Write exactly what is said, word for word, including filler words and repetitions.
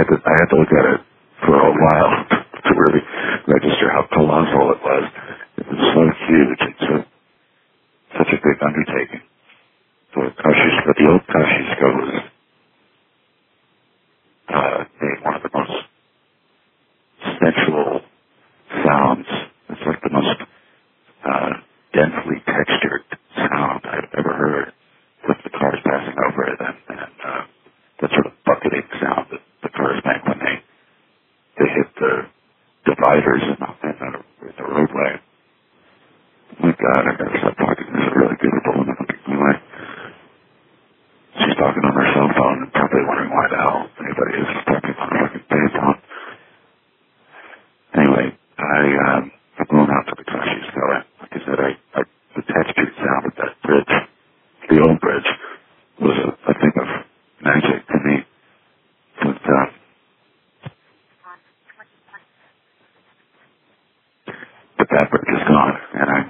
to, I had to look at it for a while to really register how colossal it was. It was so huge. It's a, such a big undertaking. So Kosciuszko, but the old Kosciuszko was uh, one of the most sensual sounds. It's like the most uh, densely textured sound I've ever heard with the cars passing over it, and, and uh, that sort of bucketing sound that the cars make when they they hit the dividers in the, in the, in the roadway. Oh my God, I gotta stop talking. There's a really beautiful woman looking my way. She's talking on her cell phone and probably wondering why the hell anybody is talking on a fucking payphone. Anyway, I, um, I'm going out to the Kosciuszko. Like I said, I, I, the textured sound of that bridge, the old bridge, was a, a thing of magic to me. But, uh, but that bridge is gone, and I'm